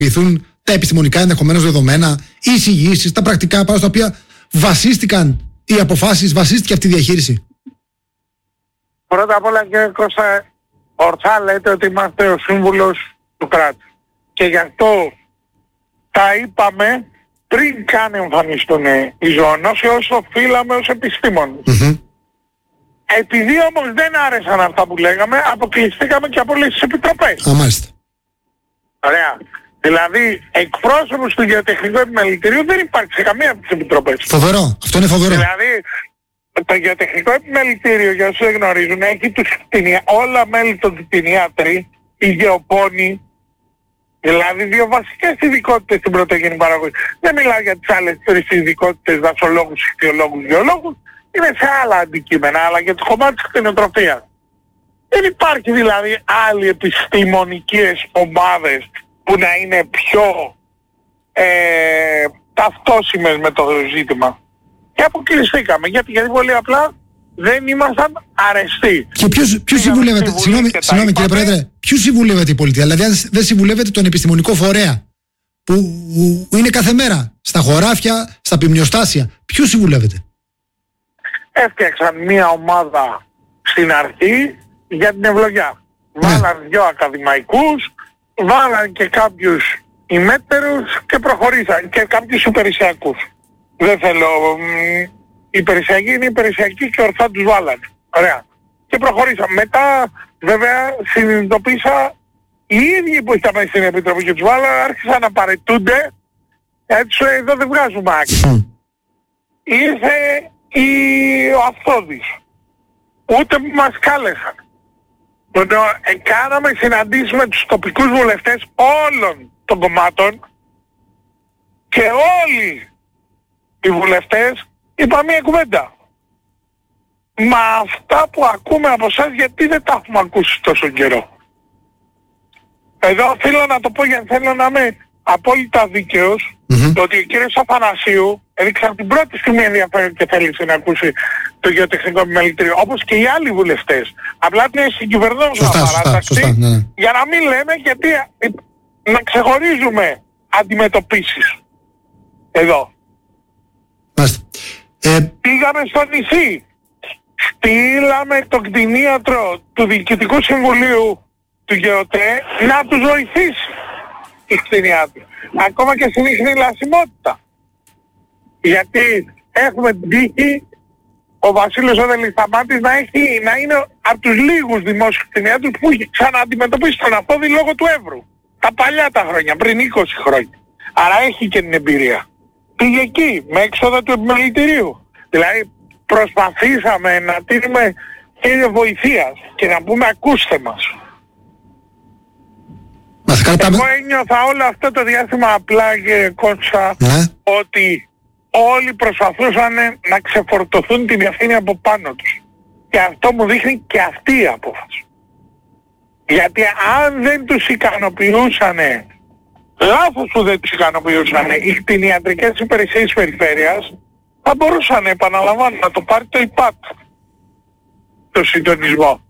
χρησιμοποιηθούν τα επιστημονικά ενδεχομένως δεδομένα, οι εισηγήσεις, τα πρακτικά πάνω στα οποία βασίστηκαν οι αποφάσεις, βασίστηκε αυτή η διαχείριση? Πρώτα απ' όλα, κύριε Κώστα, ορθά λέτε ότι είμαστε ο σύμβουλος του κράτους. Και γι' αυτό τα είπαμε πριν καν εμφανιστούν οι ζωονόσοι, όσο οφείλαμε ως επιστήμονες. Επειδή όμως δεν άρεσαν αυτά που λέγαμε, αποκλειστήκαμε και από όλες τις επιτροπές. Μάλιστα. Ωραία. Δηλαδή, εκπρόσωπος του Γεωτεχνικού Επιμελητηρίου δεν υπάρχει σε καμία από τις επιτροπές. Φοβερό. Αυτό είναι φοβερό. Δηλαδή, το Γεωτεχνικό Επιμελητήριο, για όσους δεν γνωρίζουν, έχει όλα μέλη των κτηνιάτροι, οι γεωπόνοι, δηλαδή δύο βασικές ειδικότητες στην πρωτογενή παραγωγή. Δεν μιλάω για τις άλλες τρεις ειδικότητες, δασολόγους, ηχθειολόγους, γεωλόγους, είναι σε άλλα αντικείμενα, αλλά για το κομμάτι της κτηνοτροφίας. Δεν υπάρχει δηλαδή άλλοι επιστημονικές ομάδες που να είναι πιο ταυτόσιμες με το ζήτημα. Και αποκλειστήκαμε, γιατί πολύ απλά δεν ήμασταν αρεστοί. Και ποιος συμβουλεύεται, συγγνώμη κύριε Πρόεδρε, ποιος συμβουλεύεται η πολιτεία? Δηλαδή αν δεν συμβουλεύεται τον επιστημονικό φορέα που είναι κάθε μέρα στα χωράφια, στα πυμνιοστάσια, ποιος συμβουλεύεται? Έφτιαξαν μια ομάδα στην αρχή για την ευλογιά. Βάλαν δυο ακαδημαϊκούς, βάλαν και κάποιους ημέτερους και προχωρήσαν, και κάποιους υπηρεσιακούς. Δεν θέλω, οι υπηρεσιακοί είναι υπηρεσιακοί και ορθά τους βάλαν. Ωραία. Και προχωρήσαν. Μετά βέβαια συνειδητοποίησα οι ίδιοι που ήταν στην Επιτροπή και τους βάλαν άρχισαν να παραιτούνται. Έτσι εδώ δεν βγάζουμε άκρη. Ήρθε ο Αυθόδης. Ούτε που μας κάλεσαν. Κάναμε συναντήσεις με τους τοπικούς βουλευτές όλων των κομμάτων και όλοι οι βουλευτές είπα μία κουβέντα. Μα αυτά που ακούμε από εσάς γιατί δεν τα έχουμε ακούσει τόσο καιρό? Εδώ θέλω να το πω γιατί θέλω να είμαι απόλυτα δίκαιος, το ότι ο κύριος Αθανασίου έδειξε από την πρώτη στιγμή ενδιαφέρον και θέλησε να ακούσει το Γεωτεχνικό Επιμελητήριο, όπως και οι άλλοι βουλευτές. Απλά την συγκυβερνώντας παράταξη, για να μην λέμε, γιατί να ξεχωρίζουμε αντιμετωπίσεις εδώ. Πήγαμε στο νησί, στείλαμε τον κτηνίατρο του Διοικητικού Συμβουλίου του ΓΕΟΤΕ να τους βοηθήσει οι κτηνιάτροι, ακόμα και στην ίχνη λασιμότητα. Γιατί έχουμε την τύχη ο Βασίλης ο Δελισταμάτης να είναι από τους λίγους δημόσιους κτηνιάτρους που έχει ξανααντιμετωπίσει τον Αυθόδη λόγω του Εύρου. Τα παλιά τα χρόνια, πριν 20 χρόνια. Άρα έχει και την εμπειρία. Πήγε εκεί, με έξοδα του επιμελητηρίου. Δηλαδή προσπαθήσαμε να τίνουμε χέρια βοηθείας και να πούμε ακούστε μας. Εγώ ένιωθα όλο αυτό το διάστημα απλά και Κόντσα ότι όλοι προσπαθούσαν να ξεφορτωθούν την ευθύνη από πάνω τους. Και αυτό μου δείχνει και αυτή η απόφαση. Γιατί αν δεν τους ικανοποιούσαν, λάθος που δεν τους ικανοποιούσαν οι κτηνιατρικές υπηρεσίες της περιφέρειας, θα μπορούσαν, επαναλαμβάνω, να το πάρει το ΙΠΑΤ, το συντονισμό.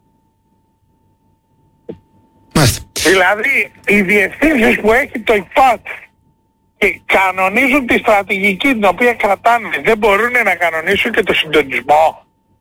Δηλαδή οι διευθύνσεις που έχει το ΙΠΑΤ και κανονίζουν τη στρατηγική την οποία κρατάνε, δεν μπορούν να κανονίσουν και το συντονισμό?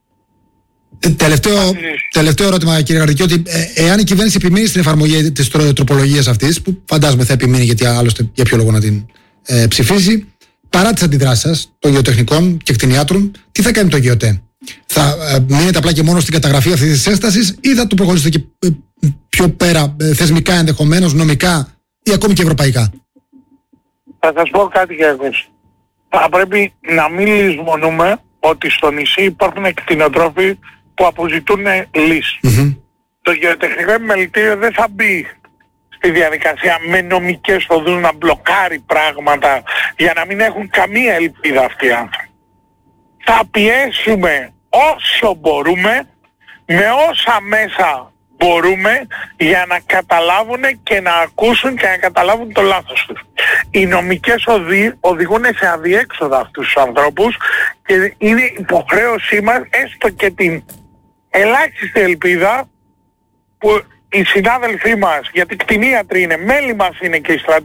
Τελευταίο ερώτημα κύριε Γαρδική, ότι εάν η κυβέρνηση επιμείνει στην εφαρμογή της τροπολογίας αυτής, που φαντάζομαι θα επιμείνει γιατί άλλωστε για ποιο λόγο να την ψηφίσει, παρά τις αντιδράσεις σας των γεωτεχνικών και κτηνιάτρων, τι θα κάνει το ΓΕΟΤΕ? Θα μείνετε απλά και μόνο στην καταγραφή αυτής της ένστασης ή θα το προχωρήσετε και πιο πέρα, θεσμικά ενδεχομένως, νομικά ή ακόμη και ευρωπαϊκά? Θα σας πω κάτι για εσείς. Θα πρέπει να μην λησμονούμε ότι στο νησί υπάρχουν κτηνοτρόφοι που αποζητούν λύση. Το Γεωτεχνικό Επιμελητήριο δεν θα μπει στη διαδικασία με νομικές οδούς να μπλοκάρει πράγματα για να μην έχουν καμία ελπίδα αυτοί οι άνθρωποι. Θα πιέσουμε όσο μπορούμε, με όσα μέσα μπορούμε, για να καταλάβουν και να ακούσουν και να καταλάβουν το λάθος τους. Οι νομικές οδοί οδηγούν σε αδιέξοδα αυτούς τους ανθρώπους και είναι υποχρέωσή μας έστω και την ελάχιστη ελπίδα που οι συνάδελφοί μας, γιατί κτηνίατροι είναι, μέλη μας είναι και οι στρατιώτες,